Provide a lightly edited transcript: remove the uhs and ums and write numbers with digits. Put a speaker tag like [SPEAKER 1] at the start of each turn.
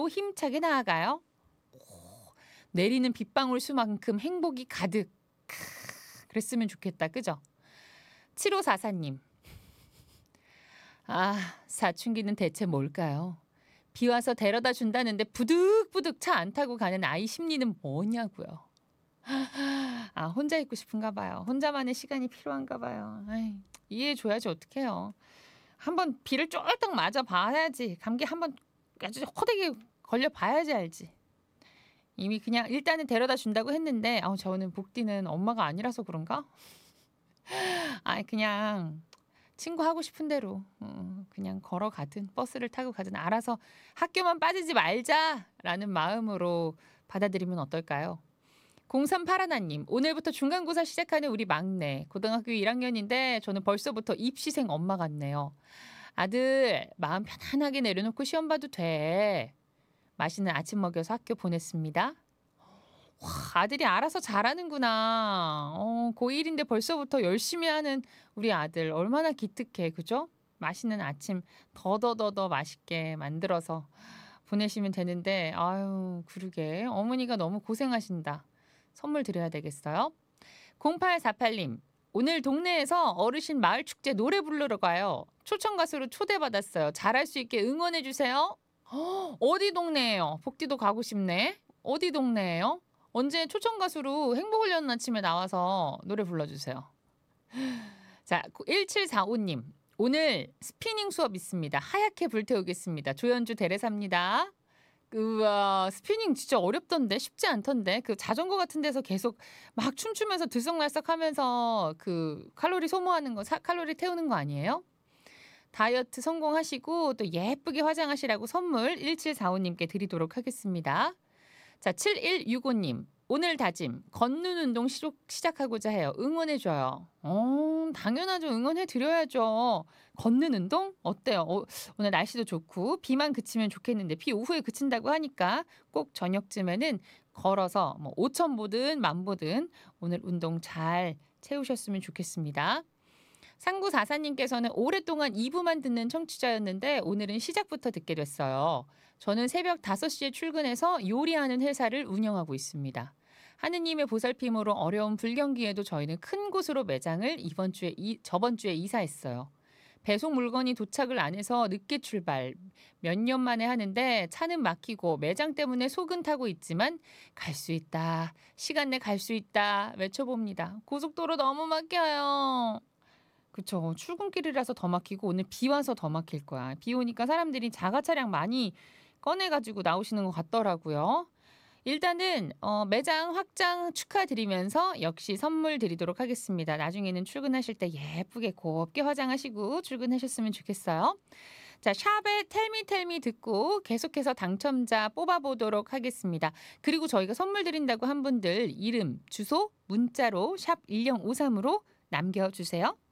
[SPEAKER 1] 오늘도 힘차게 나아가요. 오, 내리는 빗방울 수만큼 행복이 가득. 그랬으면 좋겠다. 그죠? 7544님. 아, 사춘기는 대체 뭘까요? 비 와서 데려다 준다는데 부득부득 차 안 타고 가는 아이 심리는 뭐냐고요. 아, 혼자 있고 싶은가 봐요. 혼자만의 시간이 필요한가 봐요. 아이, 이해해줘야지 어떡해요. 한번 비를 쫄딱 맞아 봐야지. 감기 한번 아주 호되게 걸려 봐야지 알지. 이미 그냥 일단은 데려다 준다고 했는데 저는 복디는 엄마가 아니라서 그런가? 아, 그냥 친구 하고 싶은 대로 그냥 걸어가든 버스를 타고 가든 알아서 학교만 빠지지 말자라는 마음으로 받아들이면 어떨까요? 0381님, 오늘부터 중간고사 시작하는 우리 막내. 고등학교 1학년인데 저는 벌써부터 입시생 엄마 같네요. 아들, 마음 편안하게 내려놓고 시험 봐도 돼. 맛있는 아침 먹여서 학교 보냈습니다. 와, 아들이 알아서 잘하는구나. 고1인데 벌써부터 열심히 하는 우리 아들. 얼마나 기특해. 그죠? 맛있는 아침 더더더더 맛있게 만들어서 보내시면 되는데, 아유, 그러게. 어머니가 너무 고생하신다. 선물 드려야 되겠어요? 0848님, 오늘 동네에서 어르신 마을 축제 노래 부르러 가요. 초청 가수로 초대받았어요. 잘할 수 있게 응원해 주세요. 어디 동네예요? 복디도 가고 싶네. 어디 동네예요? 언제 초청 가수로 행복을 여는 아침에 나와서 노래 불러주세요. 자, 1745님. 오늘 스피닝 수업 있습니다. 하얗게 불태우겠습니다. 조연주 대레사입니다. 우와, 스피닝 진짜 어렵던데 쉽지 않던데 그 자전거 같은 데서 계속 막 춤추면서 들썩날썩하면서 그 칼로리 소모하는 거 칼로리 태우는 거 아니에요? 다이어트 성공하시고 또 예쁘게 화장하시라고 선물 1745님께 드리도록 하겠습니다. 자, 7165님. 오늘 다짐 걷는 운동 시작하고자 해요. 응원해줘요. 당연하죠. 응원해드려야죠. 걷는 운동? 어때요? 오늘 날씨도 좋고 비만 그치면 좋겠는데 비 오후에 그친다고 하니까 꼭 저녁쯤에는 걸어서 뭐 5,000보든 10,000보든 오늘 운동 잘 채우셨으면 좋겠습니다. 3944님께서는 오랫동안 2부만 듣는 청취자였는데 오늘은 시작부터 듣게 됐어요. 저는 새벽 5시에 출근해서 요리하는 회사를 운영하고 있습니다. 하느님의 보살핌으로 어려운 불경기에도 저희는 큰 곳으로 매장을 저번 주에 이사했어요. 배송 물건이 도착을 안 해서 늦게 출발. 몇 년 만에 하는데 차는 막히고 매장 때문에 속은 타고 있지만 갈 수 있다. 시간 내 갈 수 있다. 외쳐봅니다. 고속도로 너무 막혀요. 그쵸. 출근길이라서 더 막히고 오늘 비 와서 더 막힐 거야. 비 오니까 사람들이 자가 차량 많이 꺼내가지고 나오시는 것 같더라고요. 일단은 매장 확장 축하드리면서 역시 선물 드리도록 하겠습니다. 나중에는 출근하실 때 예쁘게 곱게 화장하시고 출근하셨으면 좋겠어요. 자, 샵의 텔미텔미 듣고 계속해서 당첨자 뽑아보도록 하겠습니다. 그리고 저희가 선물 드린다고 한 분들 이름, 주소, 문자로 샵 1053으로 남겨주세요.